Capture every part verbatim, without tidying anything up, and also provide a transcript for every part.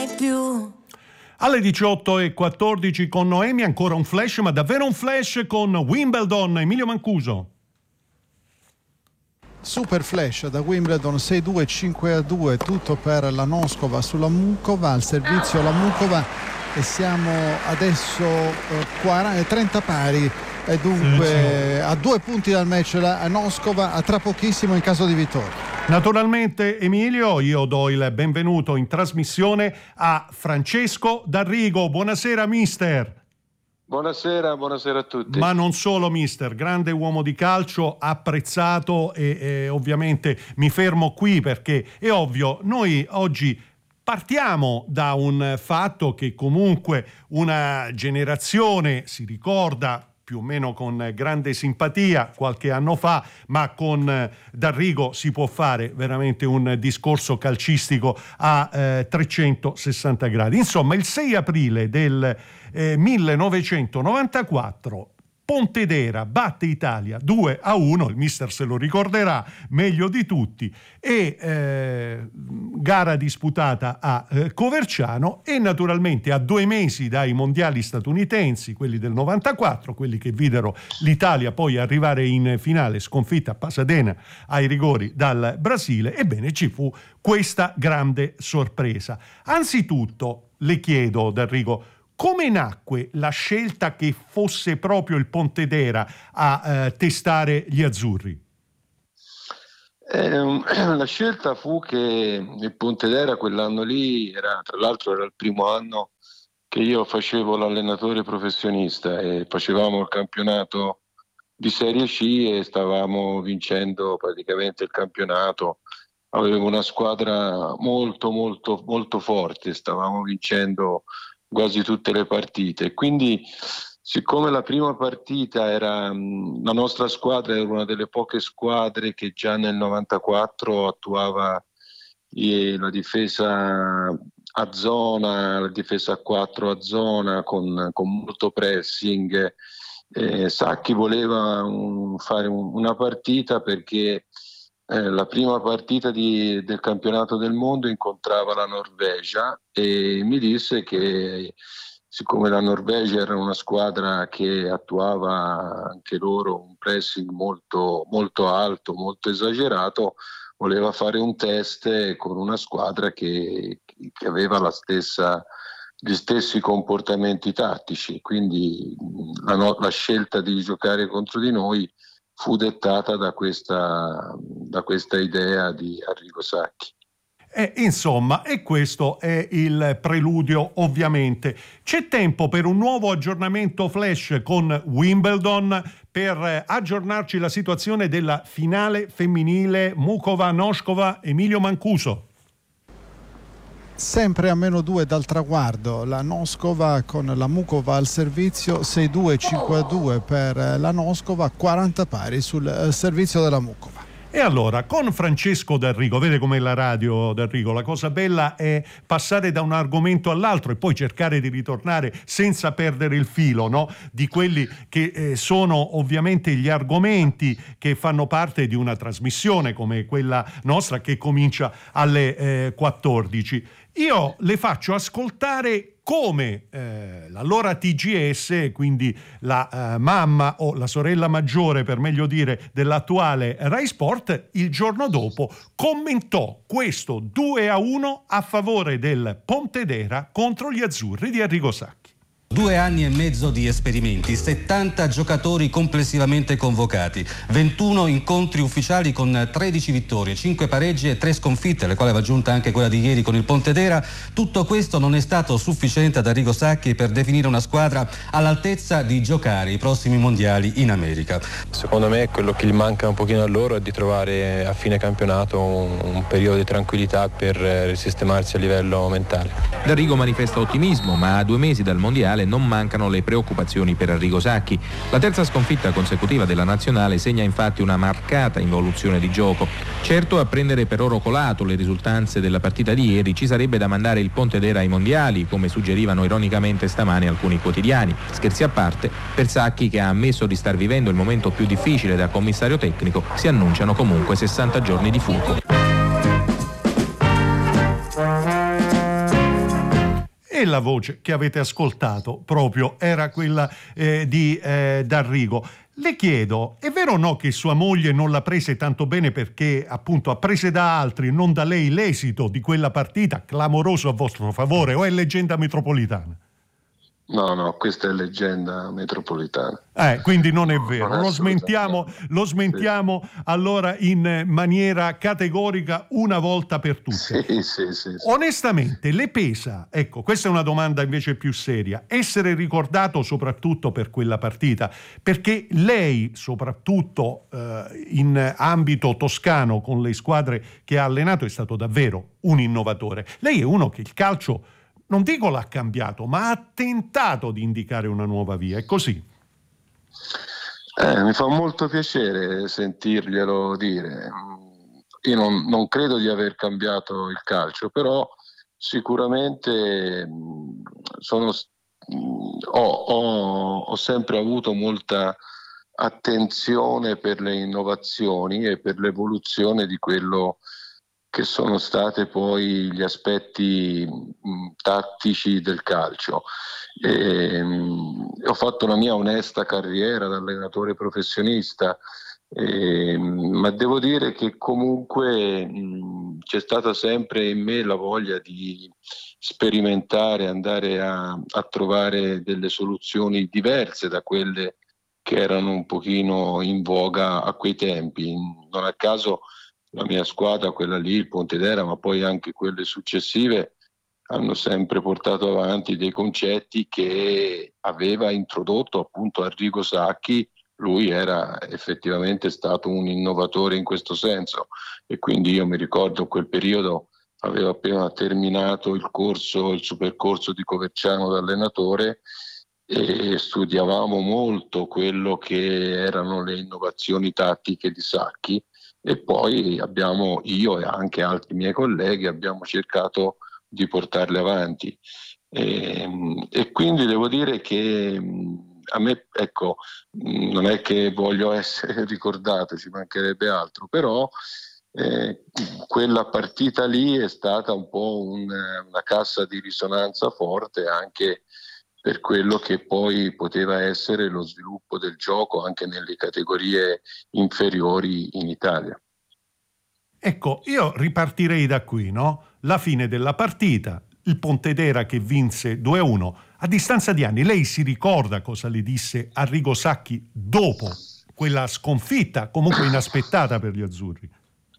più. Alle diciotto e quattordici con Noemi, ancora un flash, ma davvero un flash con Wimbledon. Emilio Mancuso. Super flash da Wimbledon, sei due cinque a due, tutto per la Noskova sulla Mukova, al servizio la Mukova e siamo adesso eh, trenta pari e dunque a due punti dal match la Noskova, a tra pochissimo in caso di vittoria. Naturalmente Emilio, io do il benvenuto in trasmissione a Francesco D'Arrigo. Buonasera mister. Buonasera, buonasera a tutti. Ma non solo mister, grande uomo di calcio, apprezzato e, e ovviamente mi fermo qui perché è ovvio, noi oggi partiamo da un fatto che comunque una generazione si ricorda più o meno con grande simpatia qualche anno fa, ma con D'Arrigo si può fare veramente un discorso calcistico a eh, trecentosessanta gradi. Insomma, il sei aprile del eh, millenovecentonovantaquattro Pontedera batte Italia due a uno, il mister se lo ricorderà meglio di tutti, e eh, gara disputata a eh, Coverciano e naturalmente a due mesi dai mondiali statunitensi, quelli del novantaquattro, quelli che videro l'Italia poi arrivare in finale sconfitta a Pasadena ai rigori dal Brasile, ebbene ci fu questa grande sorpresa. Anzitutto le chiedo, D'Arrigo, come nacque la scelta che fosse proprio il Pontedera a eh, testare gli azzurri? Eh, la scelta fu che il Pontedera quell'anno lì, era, tra l'altro era il primo anno che io facevo l'allenatore professionista e facevamo il campionato di Serie C e stavamo vincendo praticamente il campionato. Avevo una squadra molto molto molto forte, stavamo vincendo quasi tutte le partite, quindi siccome la prima partita era la nostra squadra era una delle poche squadre che già nel novantaquattro attuava la difesa a zona, la difesa a quattro a zona con, con molto pressing, eh, Sacchi voleva un, fare un, una partita perché Eh, la prima partita di, del campionato del mondo incontrava la Norvegia e mi disse che siccome la Norvegia era una squadra che attuava anche loro un pressing molto, molto alto, molto esagerato, voleva fare un test con una squadra che, che aveva la stessa, gli stessi comportamenti tattici, quindi la, no, la scelta di giocare contro di noi fu dettata da questa, da questa idea di Arrigo Sacchi. Eh, insomma, e questo è il preludio ovviamente. C'è tempo per un nuovo aggiornamento flash con Wimbledon per aggiornarci la situazione della finale femminile Mukova-Noskova. Emilio Mancuso. Sempre a meno due dal traguardo la Noskova con la Mukova al servizio, sei due cinque a due per la Noskova, quaranta pari sul servizio della Mukova. E allora, con Francesco D'Arrigo, vede com'è la radio, D'Arrigo, la cosa bella è passare da un argomento all'altro e poi cercare di ritornare senza perdere il filo, no? Di quelli che eh, sono ovviamente gli argomenti che fanno parte di una trasmissione come quella nostra che comincia alle eh, quattordici. Io le faccio ascoltare come eh, l'allora T G S, quindi la eh, mamma o la sorella maggiore, per meglio dire, dell'attuale Rai Sport, il giorno dopo commentò questo due a uno a favore del Pontedera contro gli azzurri di Arrigo Sacchi. Due anni e mezzo di esperimenti, settanta giocatori complessivamente convocati, ventuno incontri ufficiali con tredici vittorie, cinque pareggi e tre sconfitte, alle quali va aggiunta anche quella di ieri con il Pontedera. Tutto questo non è stato sufficiente ad Arrigo Sacchi per definire una squadra all'altezza di giocare i prossimi mondiali in America. Secondo me quello che gli manca un pochino a loro è di trovare a fine campionato un, un periodo di tranquillità per risistemarsi a livello mentale. D'Arrigo manifesta ottimismo, ma a due mesi dal mondiale non mancano le preoccupazioni per Arrigo Sacchi. La terza sconfitta consecutiva della nazionale segna infatti una marcata involuzione di gioco. Certo, a prendere per oro colato le risultanze della partita di ieri ci sarebbe da mandare il Pontedera ai mondiali, come suggerivano ironicamente stamani alcuni quotidiani. Scherzi a parte, per Sacchi, che ha ammesso di star vivendo il momento più difficile da commissario tecnico, si annunciano comunque sessanta giorni di fuoco. e la voce che avete ascoltato proprio era quella eh, di eh, D'Arrigo. Le chiedo, è vero o no che sua moglie non l'ha prese tanto bene perché appunto ha prese da altri, non da lei, l'esito di quella partita clamoroso a vostro favore, o è leggenda metropolitana? No, no, questa è leggenda metropolitana. Eh, quindi non è vero, Non è lo smentiamo, lo smentiamo sì. Allora in maniera categorica una volta per tutte. Sì, sì, sì, sì. Onestamente, le pesa, ecco, questa è una domanda invece più seria, essere ricordato soprattutto per quella partita, perché lei, soprattutto eh, in ambito toscano, con le squadre che ha allenato, è stato davvero un innovatore. Lei è uno che il calcio, non dico l'ha cambiato, ma ha tentato di indicare una nuova via, è così? Eh, mi fa molto piacere sentirglielo dire. Io non, non credo di aver cambiato il calcio, però sicuramente sono, ho, ho, ho sempre avuto molta attenzione per le innovazioni e per l'evoluzione di quello che sono state poi gli aspetti mh, tattici del calcio. E, mh, ho fatto la mia onesta carriera da allenatore professionista, e, mh, ma devo dire che comunque mh, c'è stata sempre in me la voglia di sperimentare, andare a, a trovare delle soluzioni diverse da quelle che erano un pochino in voga a quei tempi. Non a caso la mia squadra, quella lì, il Pontedera, ma poi anche quelle successive, hanno sempre portato avanti dei concetti che aveva introdotto appunto Arrigo Sacchi. Lui era effettivamente stato un innovatore in questo senso, e quindi io mi ricordo quel periodo, avevo appena terminato il corso, il supercorso di Coverciano da allenatore, e studiavamo molto quello che erano le innovazioni tattiche di Sacchi. E poi abbiamo, io e anche altri miei colleghi, abbiamo cercato di portarle avanti. E, e quindi devo dire che a me, ecco, non è che voglio essere ricordato, ci mancherebbe altro, però eh, quella partita lì è stata un po' un, una cassa di risonanza forte anche per quello che poi poteva essere lo sviluppo del gioco anche nelle categorie inferiori in Italia. Ecco, io ripartirei da qui, no? La fine della partita, il Pontedera che vinse due a uno. A distanza di anni, lei si ricorda cosa le disse Arrigo Sacchi dopo quella sconfitta, comunque inaspettata per gli azzurri?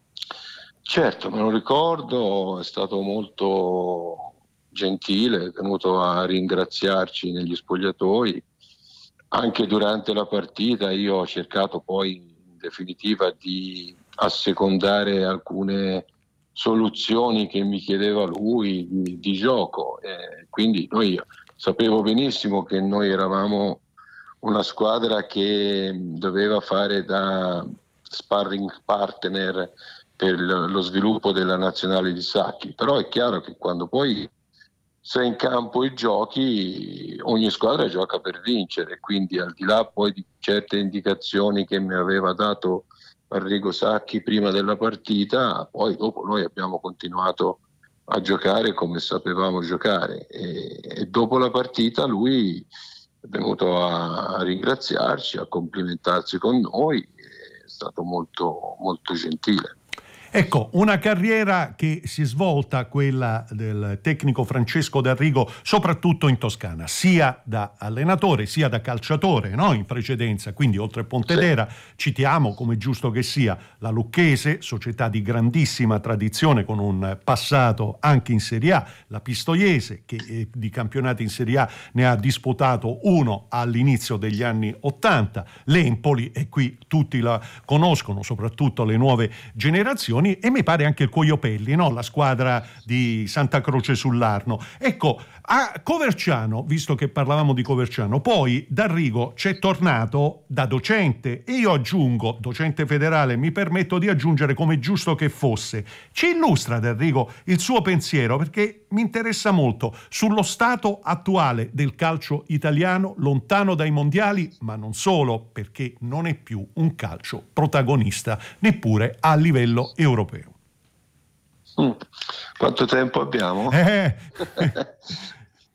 Certo, me lo ricordo, è stato molto gentile, è venuto a ringraziarci negli spogliatoi. Anche durante la partita io ho cercato poi in definitiva di assecondare alcune soluzioni che mi chiedeva lui di, di gioco, e quindi noi sapevo benissimo che noi eravamo una squadra che doveva fare da sparring partner per lo sviluppo della nazionale di Sacchi, però è chiaro che quando poi sei in campo i giochi, ogni squadra gioca per vincere, quindi al di là poi di certe indicazioni che mi aveva dato Arrigo Sacchi prima della partita, poi dopo noi abbiamo continuato a giocare come sapevamo giocare, e, e dopo la partita lui è venuto a, a ringraziarci, a complimentarsi con noi, è stato molto, molto gentile. Ecco, una carriera che si svolta, quella del tecnico Francesco D'Arrigo, soprattutto in Toscana, sia da allenatore sia da calciatore, no? In precedenza, quindi oltre Pontedera sì. Citiamo, come giusto che sia, la Lucchese, società di grandissima tradizione con un passato anche in Serie A, la Pistoiese, che di campionati in Serie A ne ha disputato uno all'inizio degli anni Ottanta, l'Empoli, e qui tutti la conoscono, soprattutto le nuove generazioni, e mi pare anche il Coiopelli, no? La squadra di Santa Croce sull'Arno. Ecco, a Coverciano, visto che parlavamo di Coverciano, poi D'Arrigo c'è tornato da docente, e io aggiungo, docente federale, mi permetto di aggiungere come giusto che fosse. Ci illustra D'Arrigo il suo pensiero, perché mi interessa molto, sullo stato attuale del calcio italiano, lontano dai mondiali, ma non solo, perché non è più un calcio protagonista neppure a livello europeo. Mm. Quanto tempo abbiamo? Eh.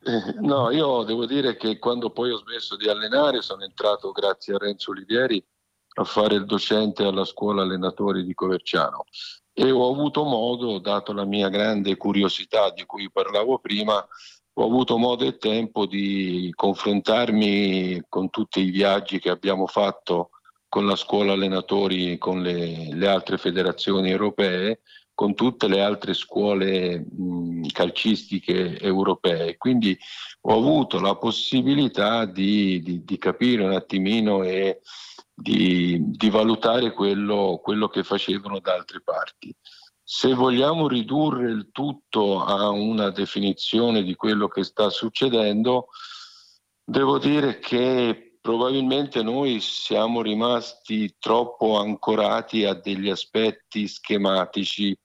Eh, no, io devo dire che quando poi ho smesso di allenare sono entrato, grazie a Renzo Olivieri, a fare il docente alla scuola allenatori di Coverciano e ho avuto modo, dato la mia grande curiosità di cui parlavo prima, ho avuto modo e tempo di confrontarmi con tutti i viaggi che abbiamo fatto con la scuola allenatori, con le, le altre federazioni europee, con tutte le altre scuole mh, calcistiche europee. Quindi ho avuto la possibilità di, di, di capire un attimino e di, di valutare quello, quello che facevano da altre parti. Se vogliamo ridurre il tutto a una definizione di quello che sta succedendo, devo dire che probabilmente noi siamo rimasti troppo ancorati a degli aspetti schematici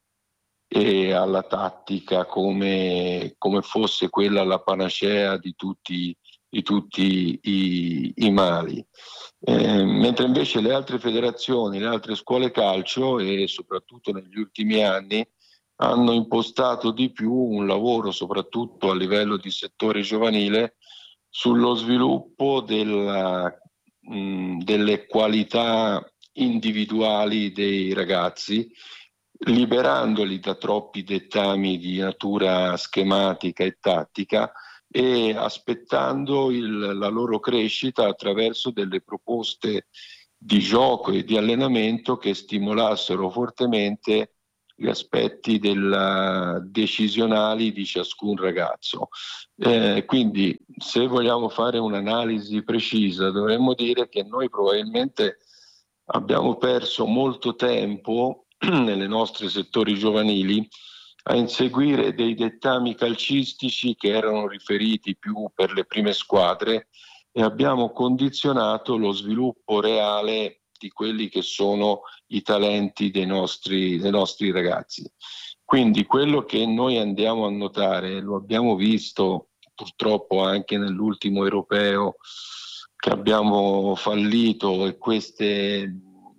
e alla tattica come, come fosse quella la panacea di tutti, di tutti i, i mali. Eh, mentre invece le altre federazioni, le altre scuole calcio e soprattutto negli ultimi anni hanno impostato di più un lavoro soprattutto a livello di settore giovanile sullo sviluppo della, mh, delle qualità individuali dei ragazzi, liberandoli da troppi dettami di natura schematica e tattica e aspettando il, la loro crescita attraverso delle proposte di gioco e di allenamento che stimolassero fortemente gli aspetti della, decisionali di ciascun ragazzo. Eh, quindi se vogliamo fare un'analisi precisa dovremmo dire che noi probabilmente abbiamo perso molto tempo nelle nostre settori giovanili a inseguire dei dettami calcistici che erano riferiti più per le prime squadre e abbiamo condizionato lo sviluppo reale di quelli che sono i talenti dei nostri, dei nostri ragazzi. Quindi quello che noi andiamo a notare, lo abbiamo visto purtroppo anche nell'ultimo europeo che abbiamo fallito e queste,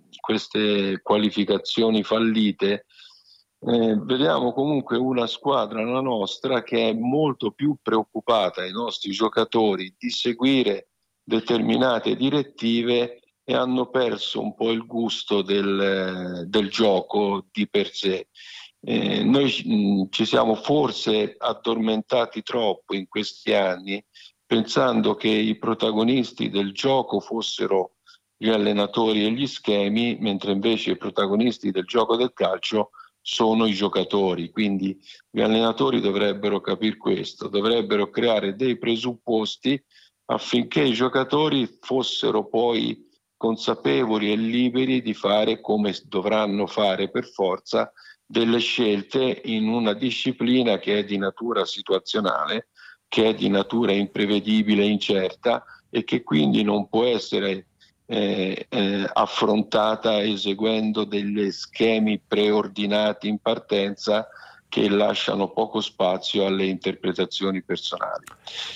queste qualificazioni fallite, Eh, vediamo comunque una squadra, la nostra, che è molto più preoccupata ai nostri giocatori di seguire determinate direttive e hanno perso un po' il gusto del, del gioco di per sé. Eh, noi mh, ci siamo forse addormentati troppo in questi anni pensando che i protagonisti del gioco fossero gli allenatori e gli schemi, mentre invece i protagonisti del gioco del calcio sono i giocatori. Quindi gli allenatori dovrebbero capire questo, dovrebbero creare dei presupposti affinché i giocatori fossero poi consapevoli e liberi di fare, come dovranno fare per forza, delle scelte in una disciplina che è di natura situazionale, che è di natura imprevedibile e incerta e che quindi non può essere Eh, eh, affrontata eseguendo degli schemi preordinati in partenza che lasciano poco spazio alle interpretazioni personali.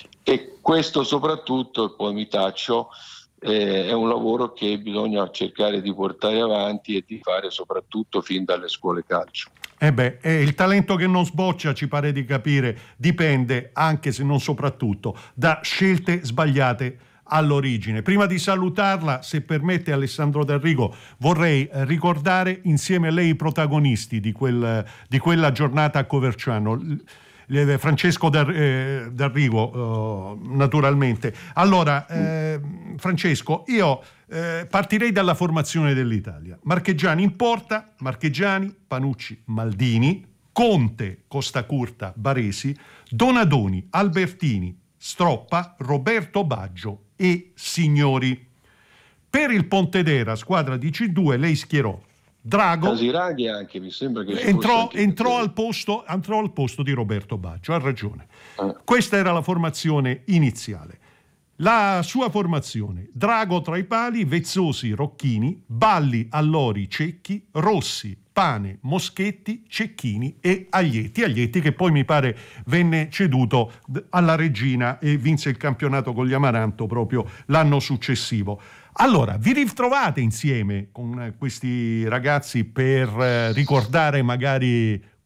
E questo soprattutto, e poi mi taccio, eh, è un lavoro che bisogna cercare di portare avanti e di fare soprattutto fin dalle scuole calcio. Eh beh, eh, il talento che non sboccia, ci pare di capire, dipende, anche se non soprattutto, da scelte sbagliate all'origine. Prima di salutarla, se permette Alessandro Del Rigo, vorrei ricordare insieme a lei i protagonisti di, quel, di quella giornata a Coverciano. Francesco Del, eh, Del Rigo, eh, naturalmente. Allora, eh, Francesco, io eh, partirei dalla formazione dell'Italia. Marchegiani in porta, Marchegiani, Panucci, Maldini, Conte, Costacurta, Baresi, Donadoni, Albertini, Stroppa, Roberto Baggio e Signori. Per il Pontedera, squadra di C due, lei schierò Drago. Casiraghi anche, mi sembra che entrò, entrò, al posto, entrò al posto di Roberto Baggio, ha ragione. Eh. Questa era la formazione iniziale. La sua formazione: Drago tra i pali, Vezzosi, Rocchini, Balli, Allori, Cecchi, Rossi, Pane, Moschetti, Cecchini e Aglietti. Aglietti che poi mi pare venne ceduto alla Regina e vinse il campionato con gli Amaranto proprio l'anno successivo. Allora, vi ritrovate insieme con questi ragazzi per ricordare magari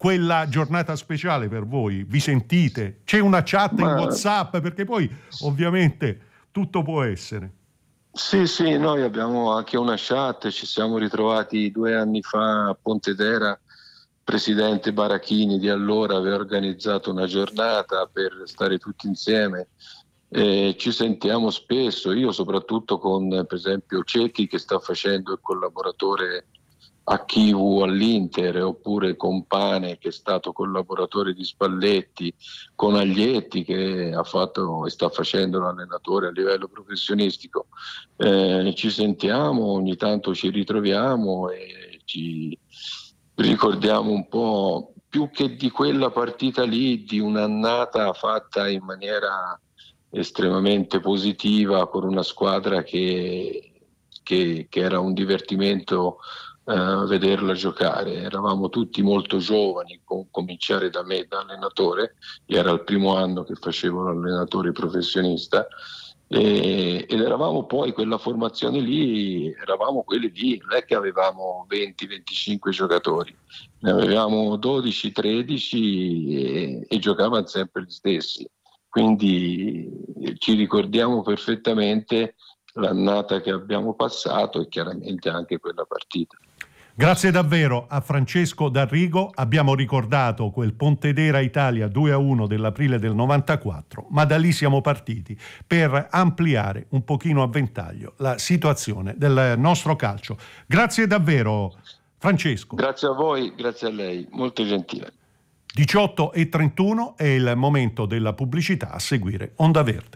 quella giornata speciale per voi? Vi sentite? C'è una chat Ma... in WhatsApp? Perché poi ovviamente tutto può essere. Sì, sì, noi abbiamo anche una chat, ci siamo ritrovati due anni fa a Pontedera. Presidente Barachini di allora aveva organizzato una giornata per stare tutti insieme. Eh, ci sentiamo spesso, io soprattutto con per esempio Cecchi che sta facendo il collaboratore a Chivu all'Inter, oppure con Pane che è stato collaboratore di Spalletti, con Aglietti che ha fatto e sta facendo l'allenatore a livello professionistico. Eh, ci sentiamo, ogni tanto ci ritroviamo e ci ricordiamo un po', più che di quella partita lì, di un'annata fatta in maniera estremamente positiva con una squadra che, che, che era un divertimento uh, vederla giocare. Eravamo tutti molto giovani, com- cominciare da me da allenatore, era il primo anno che facevo l'allenatore professionista, e, ed eravamo poi quella formazione lì, eravamo quelli lì, non è che avevamo venti venticinque giocatori, ne avevamo dodici tredici e, e giocavano sempre gli stessi. Quindi ci ricordiamo perfettamente l'annata che abbiamo passato e chiaramente anche quella partita. Grazie davvero a Francesco D'Arrigo. Abbiamo ricordato quel Pontedera Italia due a uno dell'aprile del novantaquattro, ma da lì siamo partiti per ampliare un pochino a ventaglio la situazione del nostro calcio. Grazie davvero Francesco. Grazie a voi, grazie a lei, molto gentile. diciotto e trentuno è il momento della pubblicità, a seguire Onda Verde.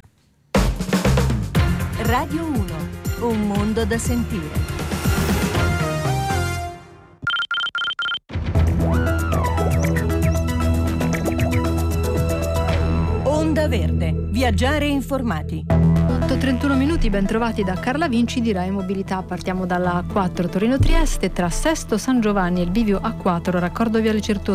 Radio uno, un mondo da sentire. Onda Verde, viaggiare informati. otto e trentuno minuti, ben trovati da Carla Vinci di Rai Mobilità. Partiamo dalla A quattro Torino-Trieste, tra Sesto San Giovanni e il bivio A quattro, raccordo Viale Certosa.